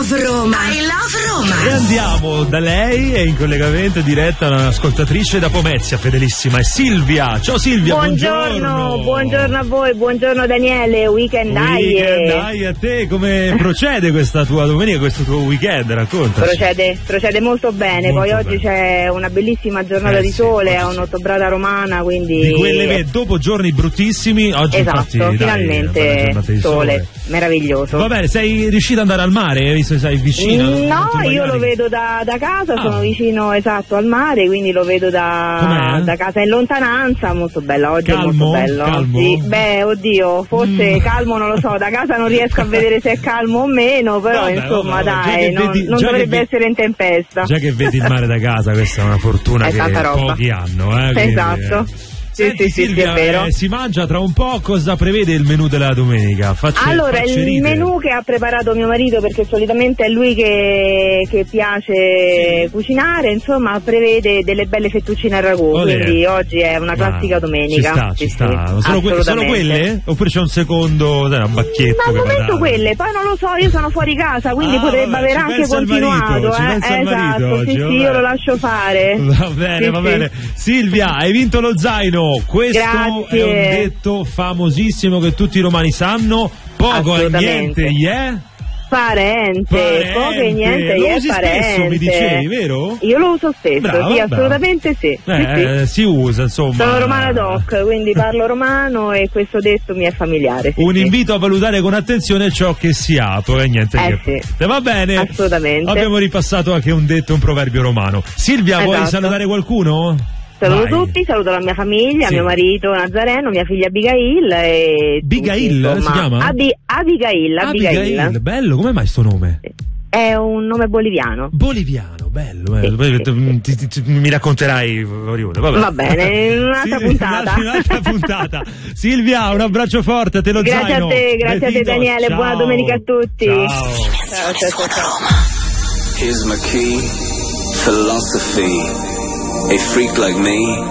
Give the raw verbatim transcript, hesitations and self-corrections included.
love Roma. I love Roma. E andiamo da lei, è in collegamento diretta un'ascoltatrice da Pomezia, fedelissima, è Silvia. Ciao Silvia, buongiorno. Buongiorno, buongiorno a voi, buongiorno Daniele, weekend dai. Weekend dai a te, come procede questa tua domenica, questo tuo weekend? Raccontaci. Procede, procede molto bene, molto poi bene. Oggi c'è una bellissima giornata eh, di sole, è sì, un'ottobrata romana, quindi... Di quelle che dopo giorni bruttissimi, oggi esatto, infatti finalmente dai, sole, sole, meraviglioso. Va bene, sei riuscita ad andare al mare, visto che sei vicino? No, io lo vedo da, da casa, ah. sono vicino esatto al mare, quindi lo vedo da, da casa in lontananza, molto bella, oggi calmo, è molto bello. Calmo? Sì, beh, oddio, forse mm. calmo non lo so, da casa non riesco a vedere se è calmo o meno, però vabbè, insomma vabbè, dai, non, vedi, non dovrebbe ve- essere in tempesta. Già che vedi il mare da casa, questa è una fortuna è che pochi hanno, eh, quindi, esatto. Eh. Sì, Senti, sì, Silvia, sì, è vero. Eh, si mangia tra un po', cosa prevede il menù della domenica? Facci, allora, facci il ridere. menù che ha preparato mio marito, perché solitamente è lui che, che piace sì. cucinare, insomma, prevede delle belle fettuccine al ragù, Olè. quindi oggi è una classica ah, domenica. Ci sta, sì, ci sta. Sì, sono, que- sono quelle? Oppure c'è un secondo, dai, un bacchetto? Ma al momento dare. quelle, poi non lo so, io sono fuori casa, quindi ah, potrebbe vabbè, aver anche continuato. Marito, eh? Esatto, marito, sì, oggi, sì, io lo lascio fare. Va bene, sì, va sì. bene. Silvia, hai vinto lo zaino, questo Grazie. è un detto famosissimo che tutti i romani sanno, poco e niente, yeah? Parente, parente, poco e niente, lo è usi parente. Spesso, mi dicevi, vero? Io lo uso spesso, brava, sì, assolutamente sì. Eh, sì, sì. Si usa, insomma. Sono romana doc, quindi parlo romano e questo detto mi è familiare. Sì, un sì. invito a valutare con attenzione ciò che si ha, poco e niente. Eh, che... sì. Va bene? Assolutamente. Abbiamo ripassato anche un detto, un proverbio romano. Silvia, esatto. vuoi salutare qualcuno? Saluto Vai. tutti, saluto la mia famiglia, sì. mio marito Nazareno, mia figlia Abigail e Bigail, tutti, si chiama? Abi- Abigail, Abigail. Abigail, bello, come mai sto nome? È un nome boliviano. Boliviano, bello, bello. Sì, sì, ti, ti, ti, mi racconterai Vabbè. Va bene, in un'altra sì, puntata. In un'altra puntata. Silvia, un abbraccio forte, te lo grazie zaino. a te, grazie Bevito. a te Daniele, ciao. buona domenica a tutti. Ciao. Ciao, ciao, ciao, ciao. Here's my key, philosophy. A freak like me